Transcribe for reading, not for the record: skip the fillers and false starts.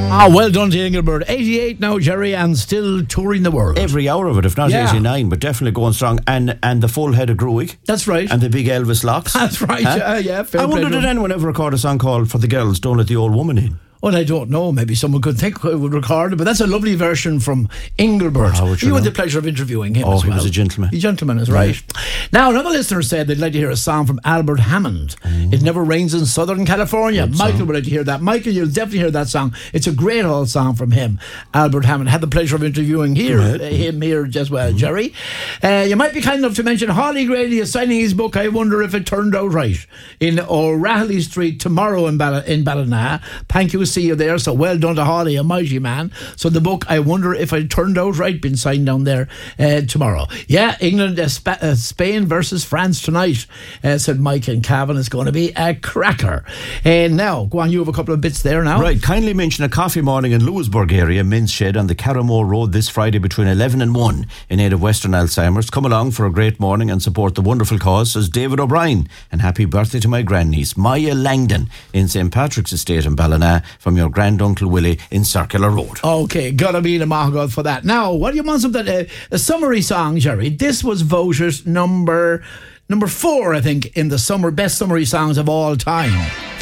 Well done to Engelbert. 88 now, Jerry, and still touring the world. Every hour of it, if not 89, but definitely going strong. And the full head of Gruig. That's right. And the big Elvis locks. That's right, yeah. I wonder, did anyone ever record a song called For the Girls, Don't Let the Old Woman In? Well, I don't know. Maybe someone could think it would record it, but that's a lovely version from Engelbert. You had the pleasure of interviewing him as well. He was a gentleman. A gentleman is right. Now, another listener said they'd like to hear a song from Albert Hammond. It Never Rains in Southern California. Good Michael song. Would like to hear that. Michael, you'll definitely hear that song. It's a great old song from him. Albert Hammond. Had the pleasure of interviewing him here as well, Jerry. You might be kind enough to mention Holly Grady is signing his book, I Wonder If It Turned Out Right, in O'Reilly Street tomorrow in Ballina. Thank you, see you there. So well done to Holly, a mighty man. So the book, I Wonder If It Turned Out Right, been signed down there tomorrow. Yeah, England, Spain versus France tonight, said Mike and Cavan. It's going to be a cracker. Now, go on, you have a couple of bits there now. Right, kindly mention a coffee morning in Lewisburg area, Men's Shed on the Carramore Road this Friday between 11 and 1 in aid of Western Alzheimer's. Come along for a great morning and support the wonderful cause, says David O'Brien. And happy birthday to my grandniece, Maya Langdon, in St. Patrick's Estate in Ballina, from your granduncle Willie in Circular Road. Okay, gotta be the mahogod for that. Now, what do you want something? A summary song, Jerry. This was voted number 4, I think, in the best summary songs of all time.